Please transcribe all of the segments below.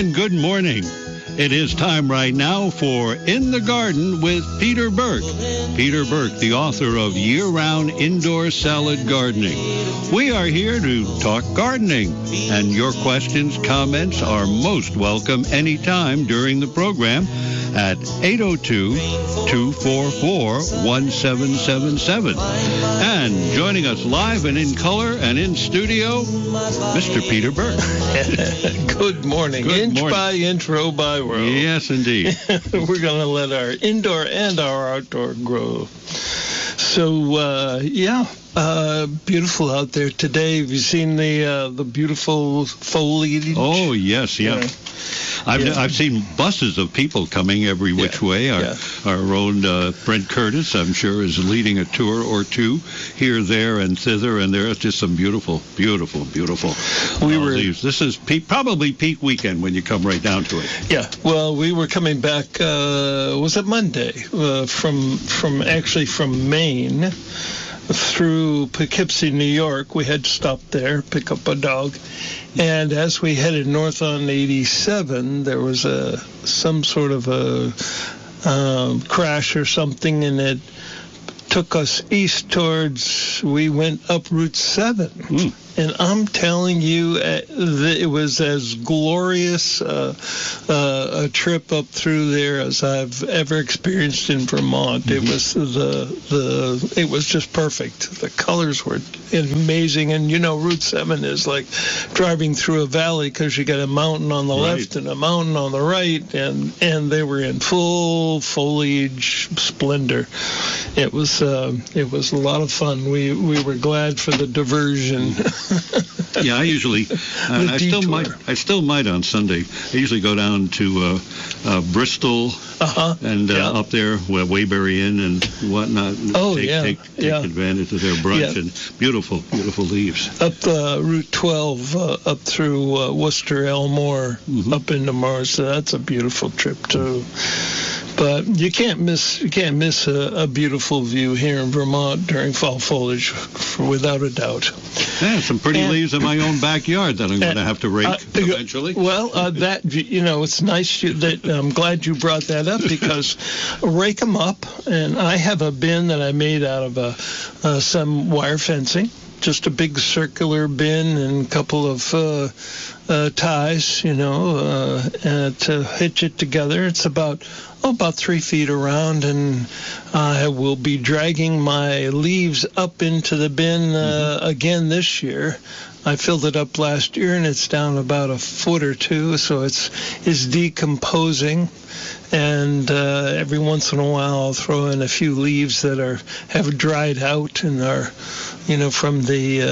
And good morning. It is time right now for In the Garden with Peter Burke. Peter Burke, the author of Year-Round Indoor Salad Gardening. We are here to talk gardening, and your questions, comments are most welcome anytime during the program at 802-244-1777. And joining us live and in color and in studio, Mr. Peter Burke. Good morning. Good morning. By inch, row by row. Yes, indeed. We're going to let our indoor and our outdoor grow. So, beautiful out there today. Have you seen the beautiful foliage? Oh, yes, yeah. I've seen buses of people coming every which way. Our own Brent Curtis, I'm sure, is leading a tour or two here, there, and thither, and there's just some beautiful leaves. This is probably peak weekend when you come right down to it. Yeah, well, we were coming back, was it Monday, from Maine through Poughkeepsie, New York. We had to stop there, pick up a dog. And as we headed north on 87, there was some sort of a crash or something, and it took us east towards, we went up Route 7. And I'm telling you, it was as glorious a trip up through there as I've ever experienced in Vermont. It was it was just perfect. The colors were amazing, and Route 7 is like driving through a valley because you got a mountain on the left and a mountain on the right, and they were in full foliage splendor. It was a lot of fun. We were glad for the diversion. Yeah, I usually, I still might on Sunday. I usually go down to Bristol and up there where Waybury Inn and whatnot. And take advantage of their brunch and beautiful leaves. Up Route 12, up through Worcester, Elmore, up into Mars. So that's a beautiful trip too. But you can't miss a beautiful view here in Vermont during fall foliage, without a doubt. Yeah, some pretty leaves in my own backyard that I'm going to have to rake eventually. Well, it's nice that I'm glad you brought that up, because rake them up, and I have a bin that I made out of some wire fencing. Just a big circular bin and a couple of ties, to hitch it together. It's about 3 feet around, and I will be dragging my leaves up into the bin again this year. I filled it up last year, and it's down about a foot or two, so it's decomposing. And every once in a while, I'll throw in a few leaves that have dried out and are, from the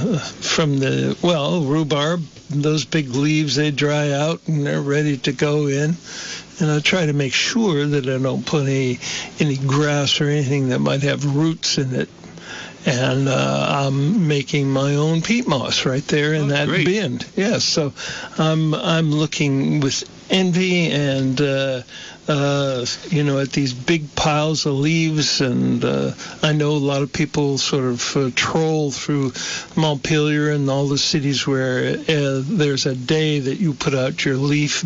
rhubarb. Those big leaves, they dry out and they're ready to go in. And I try to make sure that I don't put any grass or anything that might have roots in it. And I'm making my own peat moss right there in that bin. Yeah, so I'm looking with envy and at these big piles of leaves, and I know a lot of people sort of troll through Montpelier and all the cities where there's a day that you put out your leaves,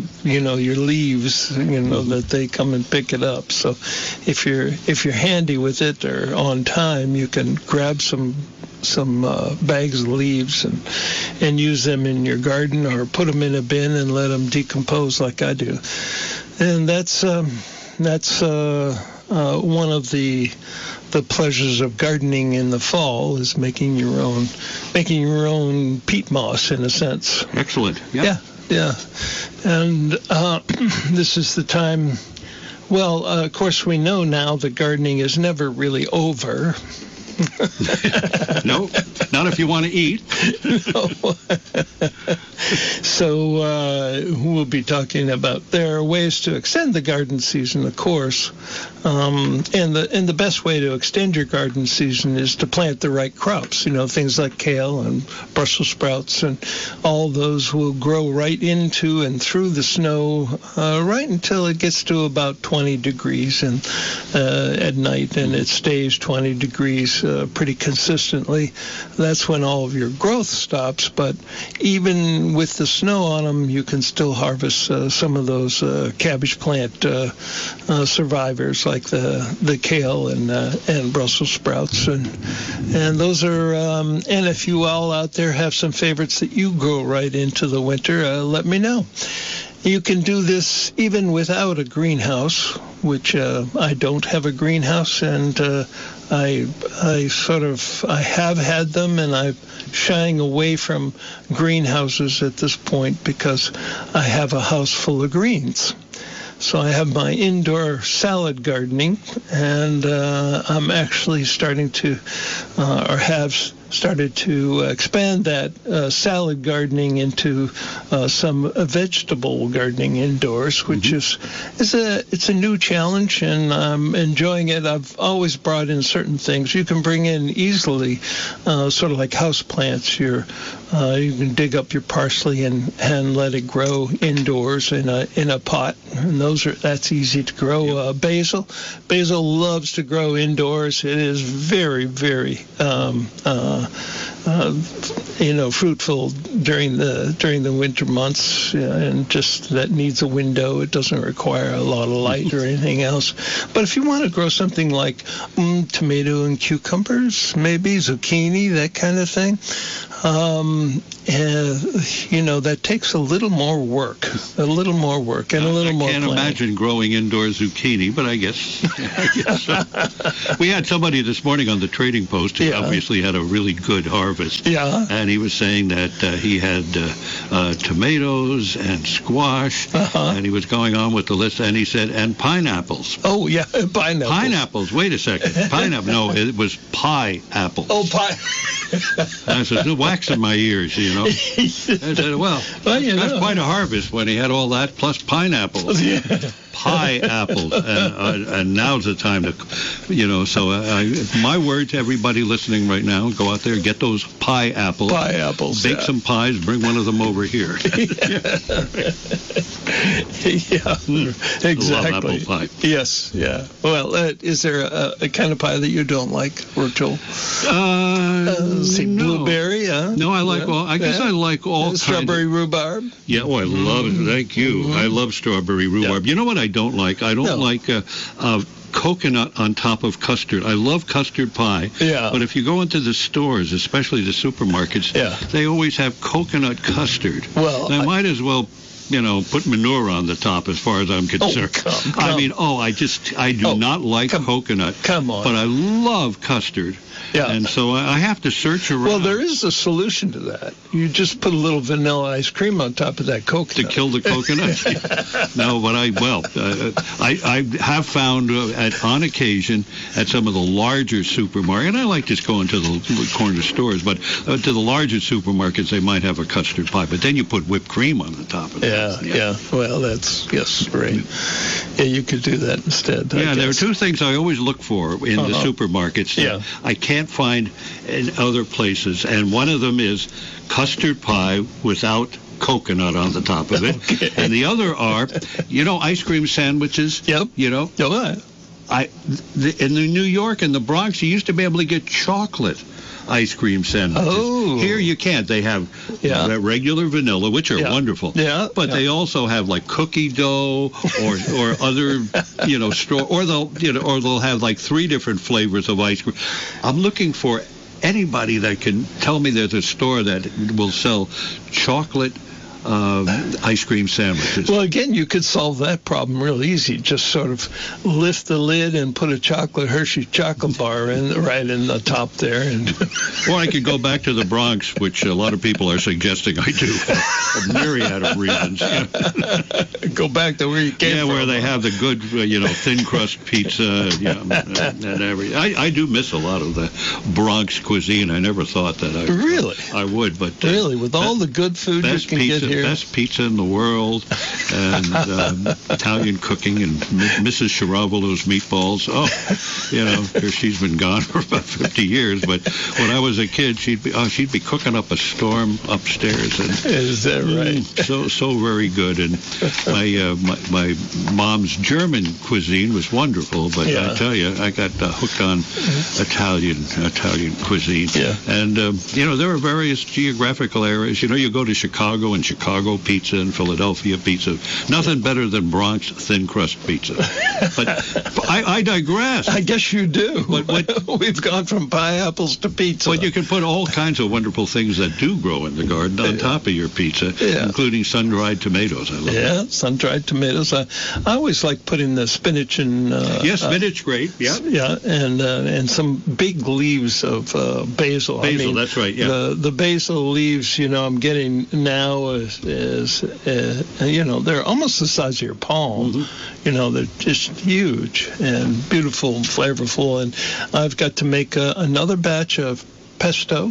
that they come and pick it up. So if you're handy with it or on time, you can grab some bags of leaves and use them in your garden, or put them in a bin and let them decompose like I do. And that's one of the pleasures of gardening in the fall, is making your own peat moss, in a sense. Excellent. Yeah. And this is the time. Well, of course, we know now that gardening is never really over. No, not if you want to eat. No. So we'll be talking about, there are ways to extend the garden season, of course, and the best way to extend your garden season is to plant the right crops. Things like kale and Brussels sprouts, and all those will grow right into and through the snow right until it gets to about 20 degrees at night, and it stays 20 degrees pretty consistently, that's when all of your growth stops. But even with the snow on them, you can still harvest some of those cabbage plant survivors, like the kale and Brussels sprouts, and those are. And if you all out there have some favorites that you grow right into the winter, let me know. You can do this even without a greenhouse, which I don't have a greenhouse, and I have had them, and I'm shying away from greenhouses at this point because I have a house full of greens. So I have my indoor salad gardening, and I'm actually starting to, or have started to expand that salad gardening into some vegetable gardening indoors, which it's a new challenge, and I'm enjoying it. I've always brought in certain things you can bring in easily, sort of like house plants. You can dig up your parsley and let it grow indoors in a pot, and that's easy to grow. Basil loves to grow indoors. It is very, very fruitful during the winter months, and just that needs a window. It doesn't require a lot of light or anything else. But if you want to grow something like tomato and cucumbers, maybe zucchini, that kind of thing, that takes a little more work, and a little more planning. I can't imagine growing indoor zucchini, but I guess so. We had somebody this morning on the Trading Post who obviously had a really good harvest. Yeah. And he was saying that he had tomatoes and squash, and he was going on with the list, and he said, and pineapples. Oh, yeah, pineapples. Pineapples, wait a second. Pineapple, no, it was pie apples. Oh, pie. I said, wax in my ears, I said, well that's quite a harvest when he had all that, plus pineapples. Yeah. Pie apples, and now's the time to, so my word to everybody listening right now, go out there, get those pie apples. Pie apples. Bake some pies, bring one of them over here. Yeah, exactly. Love apple pie. Yes, yeah. Well, is there a kind of pie that you don't like, Virgil? Blueberry, No, I like all. I guess I like all strawberry rhubarb. Yeah, I love it. Thank you. I love strawberry rhubarb. You know what I don't like? I don't like coconut on top of custard. I love custard pie. Yeah. But if you go into the stores, especially the supermarkets, they always have coconut custard. Well, I might as well put manure on the top as far as I'm concerned. Come. I mean, I do not like coconut. Come on. But I love custard. Yeah. And so I have to search around. Well, there is a solution to that. You just put a little vanilla ice cream on top of that coconut. To kill the coconut? No, but I have found on occasion at some of the larger supermarkets, and I like just going to the corner stores, but to the larger supermarkets, they might have a custard pie, but then you put whipped cream on the top of it. Yeah. Well, yes, right. Yeah, you could do that instead. There are two things I always look for in the supermarkets that I can't find in other places, and one of them is custard pie without coconut on the top of it. Okay. And the other are, ice cream sandwiches. Yep. In New York and the Bronx, you used to be able to get chocolate ice cream sandwiches. Oh. Here you can't. They have regular vanilla, which are wonderful. Yeah. But they also have like cookie dough or other, straw, or they'll have like 3 different flavors of ice cream. I'm looking for anybody that can tell me there's a store that will sell chocolate ice cream sandwiches. Well, again, you could solve that problem real easy. Just sort of lift the lid and put a Hershey chocolate bar right in the top there. Or I could go back to the Bronx, which a lot of people are suggesting I do for a myriad of reasons. Go back to where you came from. Yeah, where they have the good, thin crust pizza and everything. I do miss a lot of the Bronx cuisine. I never thought that I would, but really, with all the good food you can get here. Best pizza pizza in the world, and Italian cooking, and Mrs. Chiaravolo's meatballs. Oh, she's been gone for about 50 years, but when I was a kid, she'd be cooking up a storm upstairs. And, is that right? So very good. And my mom's German cuisine was wonderful, but I tell you, I got hooked on Italian cuisine. Yeah. And there are various geographical areas. You go to Chicago and Chicago pizza and Philadelphia pizza. Nothing better than Bronx thin crust pizza. But I digress. I guess you do. But we've gone from pie apples to pizza. But you can put all kinds of wonderful things that do grow in the garden on top of your pizza, including sun-dried tomatoes. I love that. Sun-dried tomatoes. I always like putting the spinach and spinach, great. Yeah. Yeah, and some big leaves of basil. Basil, that's right. Yeah. The basil leaves, I'm getting now is they're almost the size of your palm. Mm-hmm. They're just huge and beautiful, flavorful, and I've got to make another batch of pesto,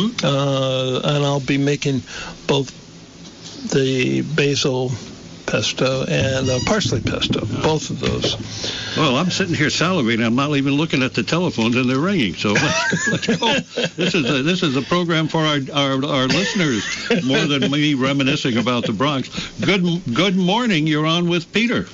and I'll be making both the basil pesto and parsley pesto, both of those. Well, I'm sitting here salivating. I'm not even looking at the telephones, and they're ringing. So let's go. This is a program for our listeners more than me reminiscing about the Bronx. Good morning. You're on with Peter.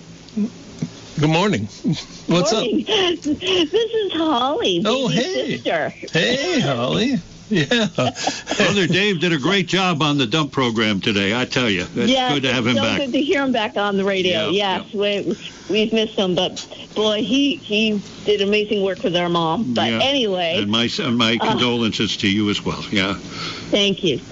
Good morning. What's up? This is Holly. Oh, hey. Sister. Hey, Holly. Yeah. Brother Dave did a great job on the dump program today, I tell you. It's good to have him back. Good to hear him back on the radio. We've missed him, but boy, he did amazing work with our mom. But anyway. And my condolences to you as well. Yeah. Thank you.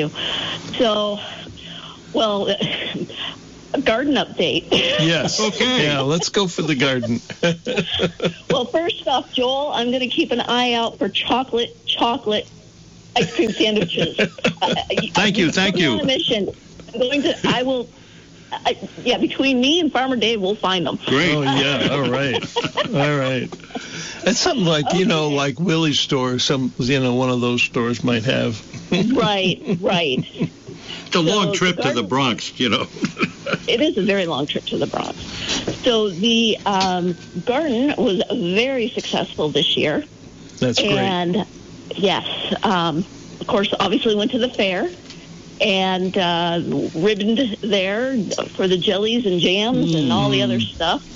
So, well, a garden update. Yes. Okay. Yeah, let's go for the garden. Well, first off, Joel, I'm going to keep an eye out for chocolate ice cream sandwiches. Thank you. On a mission. I will. Between me and Farmer Dave, we'll find them. Great. Oh yeah. All right. It's something like like Willie's store. One of those stores might have. Right. It's a long trip to the Bronx, It is a very long trip to the Bronx. So the garden was very successful this year. That's great. And yes, of course, obviously went to the fair and ribboned there for the jellies and jams and all the other stuff.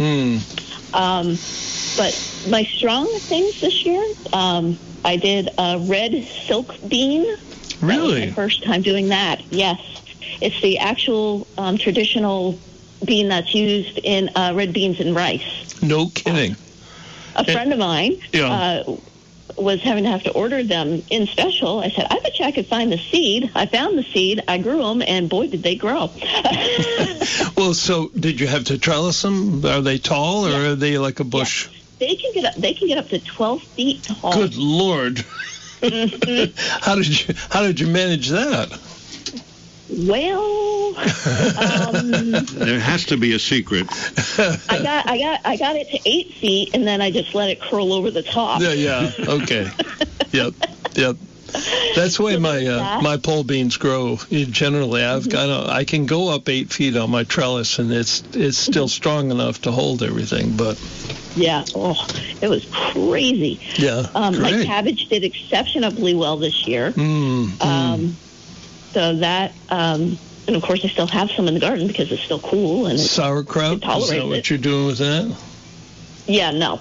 But my strong things this year, I did a red silk bean. Really? That was my first time doing that. Yes. It's the actual traditional bean that's used in red beans and rice. No kidding. A friend of mine was having to have to order them in special. I said, I bet you I could find the seed. I found the seed. I grew them, and boy, did they grow. Well, so did you have to trellis them? Are they tall, or are they like a bush? Yeah. They can get up to 12 feet tall. Good Lord. How did you manage that? Well, there has to be a secret. I got it to 8 feet, and then I just let it curl over the top. Yeah. Okay. Yep. That's the way my pole beans grow. Generally, I can go up 8 feet on my trellis, and it's still strong enough to hold everything. But yeah, it was crazy. Yeah, my cabbage did exceptionally well this year. So that, and of course, I still have some in the garden because it's still cool and sauerkraut. Is that what you're doing with that? Yeah, no.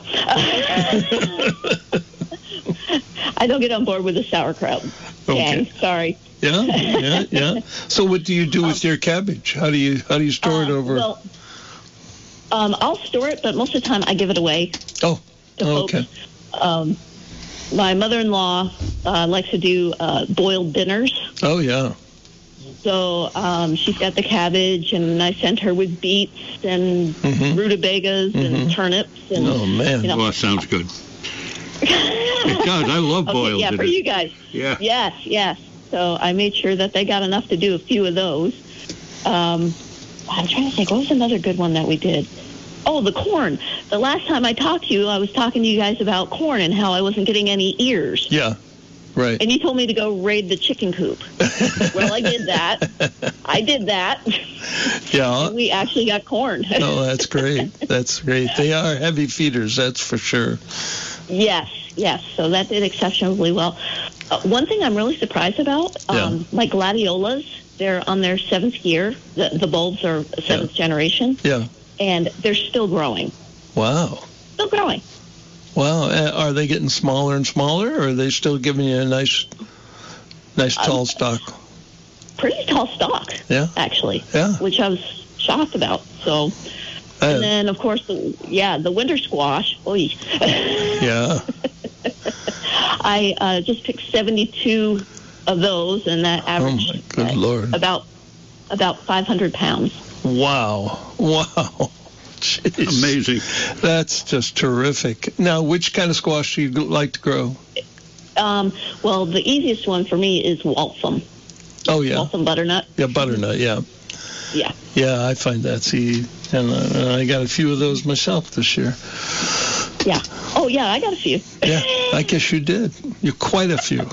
I don't get on board with the sauerkraut. Okay. Gang. Sorry. Yeah. So what do you do with your cabbage? How do you store it over? Well, I'll store it, but most of the time I give it away. Oh, okay. My mother-in-law likes to do boiled dinners. Oh, yeah. So she's got the cabbage, and I sent her with beets and rutabagas and turnips. And, oh, man. Well, that sounds good. It does. I love boiled dinners. For you guys. Yeah. Yes. So I made sure that they got enough to do a few of those. I'm trying to think, what was another good one that we did? Oh, the corn. The last time I talked to you, I was talking to you guys about corn and how I wasn't getting any ears. Yeah. Right. And you told me to go raid the chicken coop. Well, I did that. Yeah. And we actually got corn. Oh, that's great. That's great. They are heavy feeders, that's for sure. Yes. So that did exceptionally well. One thing I'm really surprised about, my gladiolas, they're on their 7th year. The bulbs are 7th generation. Yeah. And they're still growing. Wow. Still growing. Wow. Are they getting smaller and smaller, or are they still giving you a nice tall stalk? Pretty tall stalk, actually. Yeah. Which I was shocked about. So, and then, of course, the winter squash. Oy. Yeah. I just picked 72 of those, and that averaged good Lord. about 500 pounds. Wow. Jeez. Amazing. That's just terrific. Now, which kind of squash do you like to grow? Well, the easiest one for me is Waltham. Oh, yeah. Waltham butternut. Yeah, butternut, yeah. Yeah. Yeah, I find that's easy. And I got a few of those myself this year. Yeah. Oh, yeah, I got a few. Yeah, I guess you did. You're quite a few.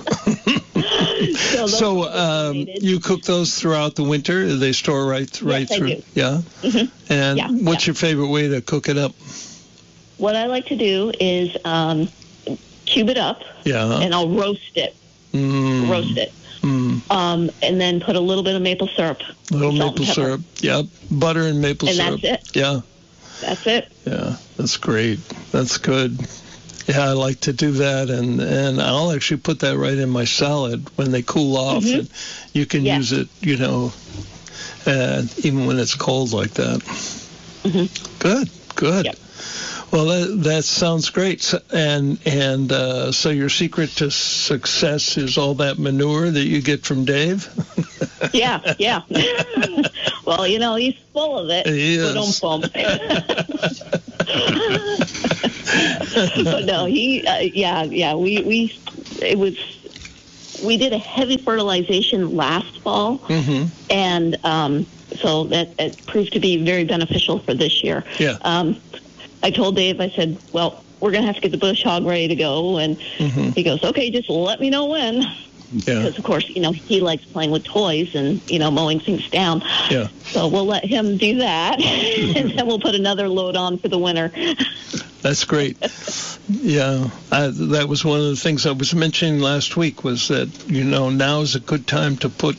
So you cook those throughout the winter? They store right through? I do. Yeah? Mm-hmm. And what's your favorite way to cook it up? What I like to do is cube it up, and I'll roast it. Roast it. And then put a little bit of maple syrup. Maple syrup. Yep. Butter and maple syrup. And that's it. Yeah. That's it. Yeah, that's great. That's good. Yeah, I like to do that, and I'll actually put that right in my salad when they cool off, and you can use it, even when it's cold like that. Good. Yep. Well, that sounds great. So your secret to success is all that manure that you get from Dave? Yeah. Well, he's full of it. He is. But no, we did a heavy fertilization last fall, and so that proved to be very beneficial for this year. Yeah. I told Dave, I said, well, we're going to have to get the bush hog ready to go. And he goes, okay, just let me know when. Because, of course, he likes playing with toys and, mowing things down. Yeah. So we'll let him do that. And then we'll put another load on for the winter. That's great. Yeah. That was one of the things I was mentioning last week was that, now is a good time to put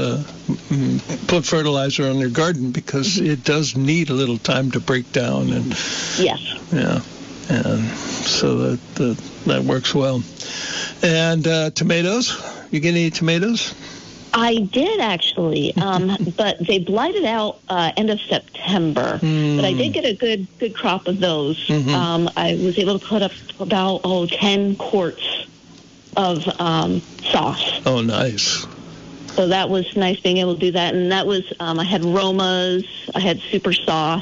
fertilizer on your garden because it does need a little time to break down. And yes. Yeah. And so that works well. And tomatoes? You get any tomatoes? I did actually, but they blighted out end of September. But I did get a good crop of those. I was able to put up about 10 quarts of sauce. Oh, nice. So that was nice being able to do that. And that was I had Romas, I had super sauce.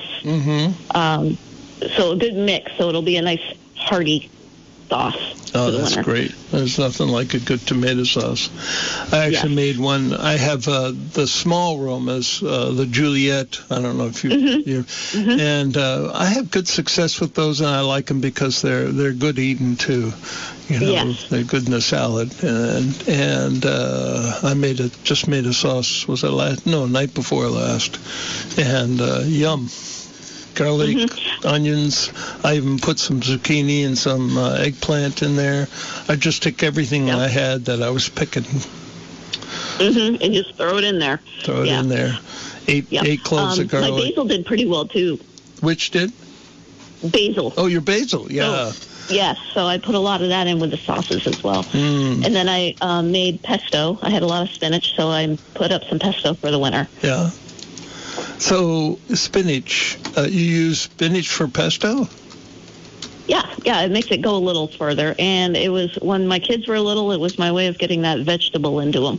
So a good mix. So it'll be a nice hearty sauce. Oh, that's great. There's nothing like a good tomato sauce. I actually made one. I have the small Romas, the Juliet. I don't know if you and I have good success with those, and I like them because they're good eating too. They're good in a salad. And I just made a sauce. Was it night before last? And yum. Garlic, onions. I even put some zucchini and some eggplant in there. I just took everything I had that I was picking. And just throw it in there. Throw it in there. Eight cloves of garlic. My basil did pretty well, too. Which did? Basil. Oh, your basil, yeah. Yes, so I put a lot of that in with the sauces as well. And then I made pesto. I had a lot of spinach, so I put up some pesto for the winter. Yeah. So spinach, you use spinach for pesto? Yeah, it makes it go a little further. And it was, when my kids were little, it was my way of getting that vegetable into them.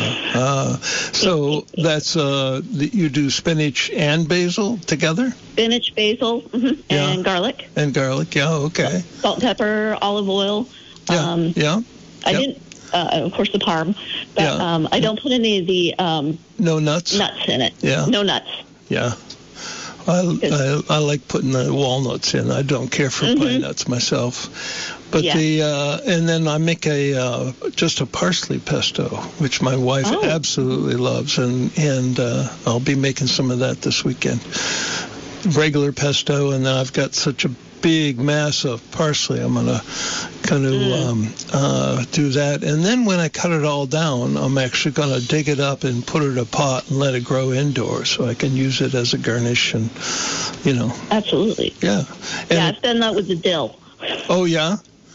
So that's, you do spinach and basil together? Spinach, basil, and garlic. And garlic, okay. Salt, and pepper, olive oil. I didn't, of course, the parm, but I don't put any of the no nuts? Nuts in it. Yeah. No nuts. Yeah. I like putting the walnuts in. I don't care for pine nuts myself. But and then I make just a parsley pesto, which my wife absolutely loves, and I'll be making some of that this weekend. Regular pesto, and then I've got such a big mass of parsley. I'm gonna kind of do that, and then when I cut it all down, I'm actually gonna dig it up and put it in a pot and let it grow indoors, so I can use it as a garnish, and Absolutely. Yeah. And I've done that with the dill. Oh yeah.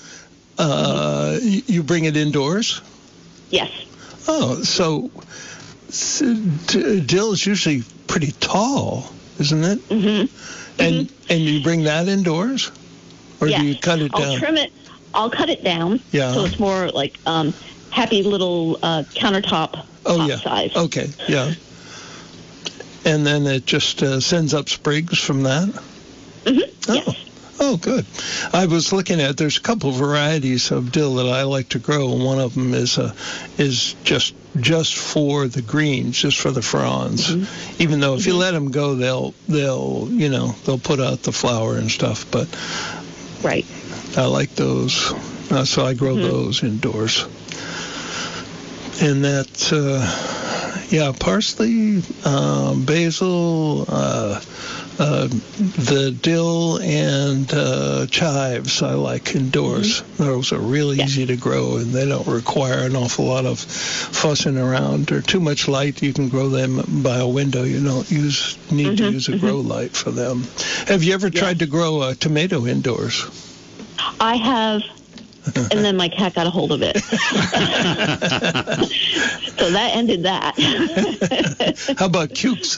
You bring it indoors? Yes. Oh, so dill is usually pretty tall, isn't it? Mm-hmm. And you bring that indoors, or do you cut it down? I'll trim it. I'll cut it down. Yeah. So it's more like happy little countertop size. Okay. Yeah. And then it just sends up sprigs from that. Mm-hmm. Yes. Oh, good. I was looking at, there's a couple varieties of dill that I like to grow, and one of them is just for the greens, just for the fronds. Mm-hmm. Even though if you let them go, they'll put out the flower and stuff. But right, I like those, so I grow those indoors. And that, parsley, basil, the dill and chives I like indoors. Those are real easy to grow, and they don't require an awful lot of fussing around or too much light. You can grow them by a window. You don't need to use a grow light for them. Have you ever tried to grow a tomato indoors? I have. And then my cat got a hold of it. So that ended that. How about cukes?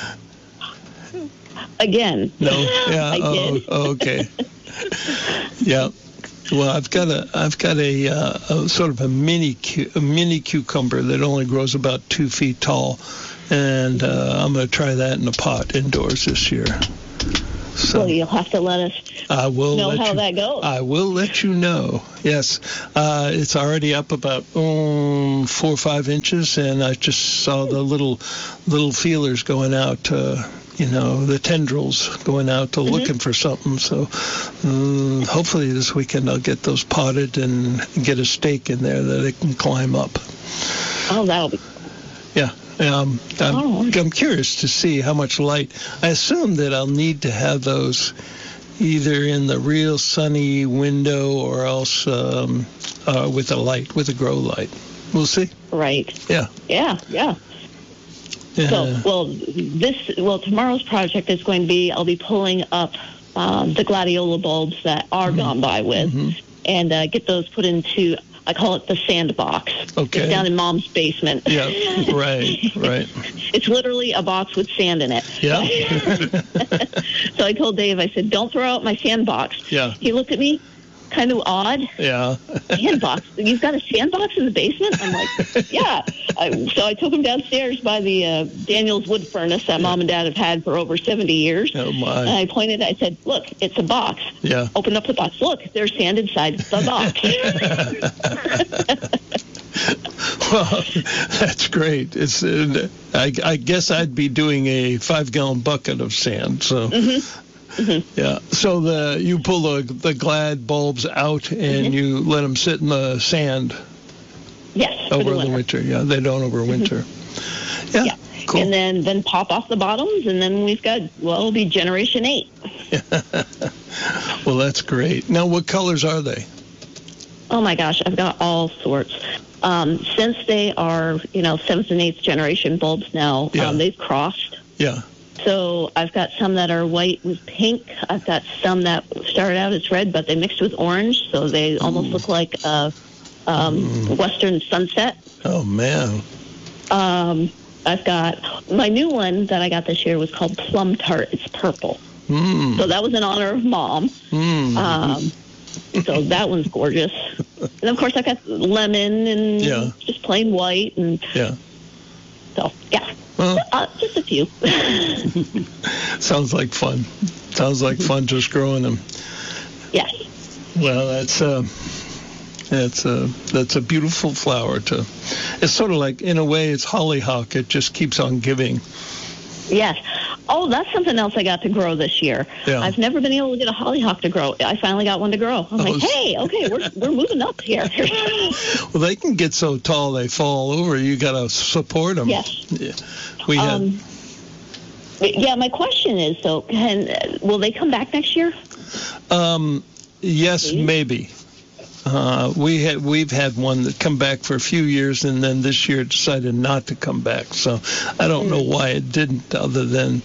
Again. No. Yeah. I did. Oh, okay. Yeah. Well, I've got a sort of a mini cucumber that only grows about 2 feet tall, and I'm going to try that in a pot indoors this year. So, well, you'll have to let us know how that goes. I will let you know. Yes. It's already up about 4 or 5 inches, and I just saw the little feelers going out, the tendrils going out to looking for something. So hopefully this weekend I'll get those potted and get a stake in there that it can climb up. Oh, that'll be Yeah. I'm curious to see how much light. I assume that I'll need to have those either in the real sunny window or else with a grow light. We'll see. Right. Yeah. Yeah. So, tomorrow's project is going to be, I'll be pulling up the gladiola bulbs that are gone by with and get those put into, I call it the sandbox. Okay. It's down in Mom's basement. Yeah, right. It's literally a box with sand in it. Yeah. So I told Dave, I said, don't throw out my sandbox. Yeah. He looked at me, kind of odd. Yeah. Sandbox? You've got a sandbox in the basement? I'm like, yeah. So I took him downstairs by the Daniel's wood furnace that Mom and Dad have had for over 70 years. Oh, my. And I pointed, I said, look, it's a box. Yeah. Open up the box. Look, there's sand inside the box. Well, that's great. It's I guess I'd be doing a 5-gallon bucket of sand. So, yeah. So you pull the glad bulbs out and you let them sit in the sand. Yes. Over the winter. Yeah, they don't overwinter. Yeah. Cool. And then pop off the bottoms, and then we've got, it'll be Generation 8. Well, that's great. Now, what colors are they? Oh, my gosh, I've got all sorts. Since they are, 7th and 8th generation bulbs now, they've crossed. Yeah. So I've got some that are white with pink. I've got some that started out as red, but they mixed with orange, so they almost look like a western sunset. Oh, man. I've got my new one that I got this year was called Plum Tart. It's purple. So that was in honor of Mom. So that one's gorgeous. And, of course, I got lemon and just plain white. And so, yeah, just a few. Sounds like fun. Sounds like fun just growing them. Yes. Well, that's a beautiful flower. It's sort of like, in a way, it's hollyhock. It just keeps on giving. Yes. Oh, that's something else I got to grow this year. Yeah. I've never been able to get a hollyhock to grow. I finally got one to grow. I'm like, hey, okay, we're moving up here. Well, they can get so tall they fall over. You got to support them. Yes. Yeah. We had. Yeah, my question is, so will they come back next year? Yes, maybe. We've had one that come back for a few years, and then this year decided not to come back. So I don't know why it didn't, other than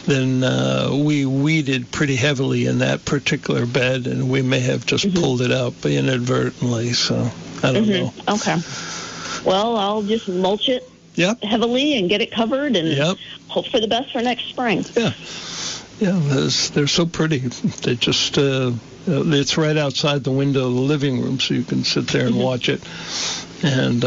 we weeded pretty heavily in that particular bed, and we may have just pulled it out inadvertently. So I don't know. Okay. Well, I'll just mulch it heavily and get it covered, and hope for the best for next spring. Yeah. Yeah, they're so pretty. They just it's right outside the window of the living room, so you can sit there and watch it, and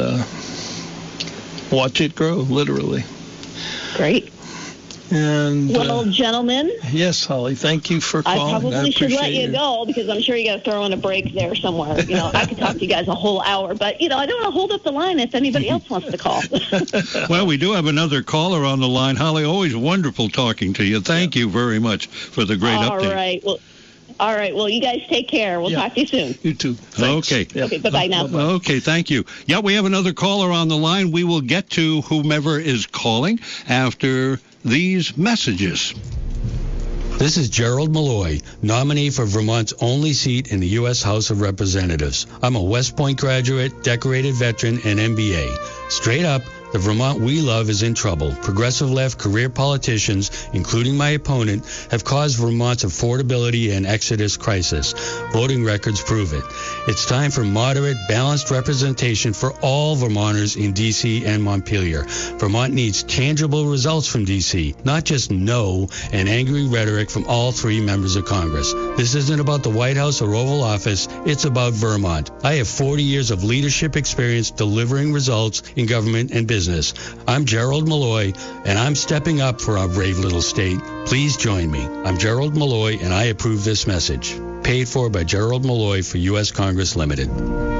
watch it grow, literally. Great. And well, gentlemen. Yes, Holly. Thank you for calling. I probably should let you go because I'm sure you got to throw in a break there somewhere. I could talk to you guys a whole hour, but I don't want to hold up the line if anybody else wants to call. Well, we do have another caller on the line. Holly, always wonderful talking to you. Thank you very much for the great update. All right. Well, you guys take care. We'll talk to you soon. You too. Thanks. Okay. Okay. Bye-bye now. Okay. Thank you. Yeah, we have another caller on the line. We will get to whomever is calling after these messages. This is Gerald Malloy, nominee for Vermont's only seat in the U.S. House of Representatives. I'm a West Point graduate, decorated veteran, and MBA. Straight up, the Vermont we love is in trouble. Progressive left career politicians, including my opponent, have caused Vermont's affordability and exodus crisis. Voting records prove it. It's time for moderate, balanced representation for all Vermonters in D.C. and Montpelier. Vermont needs tangible results from D.C., not just no and angry rhetoric from all three members of Congress. This isn't about the White House or Oval Office. It's about Vermont. I have 40 years of leadership experience delivering results in government and business. I'm Gerald Malloy, and I'm stepping up for our brave little state. Please join me. I'm Gerald Malloy, and I approve this message. Paid for by Gerald Malloy for U.S. Congress Limited.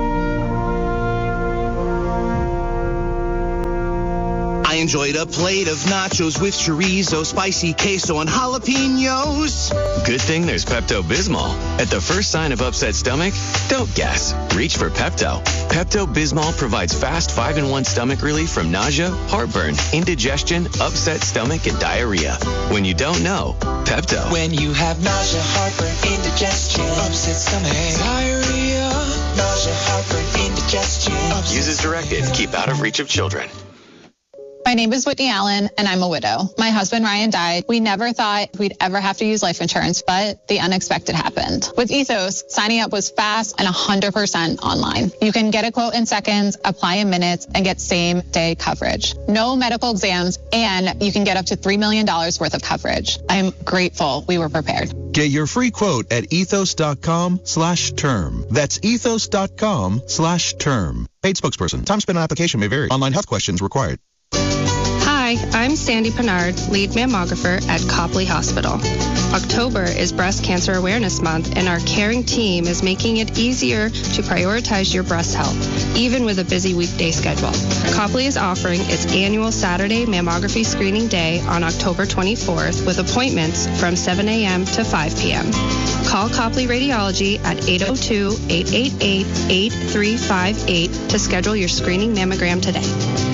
I enjoyed a plate of nachos with chorizo, spicy queso, and jalapenos. Good thing there's Pepto-Bismol. At the first sign of upset stomach, don't guess. Reach for Pepto. Pepto-Bismol provides fast 5-in-1 stomach relief from nausea, heartburn, indigestion, upset stomach, and diarrhea. When you don't know, Pepto. When you have nausea, heartburn, indigestion, upset stomach, diarrhea, nausea, heartburn, indigestion. Use as directed. Keep out of reach of children. My name is Whitney Allen, and I'm a widow. My husband, Ryan, died. We never thought we'd ever have to use life insurance, but the unexpected happened. With Ethos, signing up was fast and 100% online. You can get a quote in seconds, apply in minutes, and get same-day coverage. No medical exams, and you can get up to $3 million worth of coverage. I'm grateful we were prepared. Get your free quote at ethos.com/term. That's ethos.com/term. Paid spokesperson. Time spent on application may vary. Online health questions required. Hi, I'm Sandy Pennard, lead mammographer at Copley Hospital. October is Breast Cancer Awareness Month, and our caring team is making it easier to prioritize your breast health, even with a busy weekday schedule. Copley is offering its annual Saturday mammography screening day on October 24th with appointments from 7 a.m. to 5 p.m. Call Copley Radiology at 802-888-8358 to schedule your screening mammogram today.